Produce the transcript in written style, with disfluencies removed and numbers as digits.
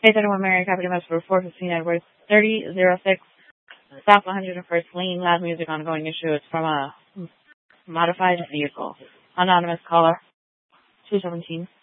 831 Mary Property Master for 415 Edwards 3006 South 101st Lane. Loud music ongoing issue. It's from a modified vehicle. Anonymous caller 217.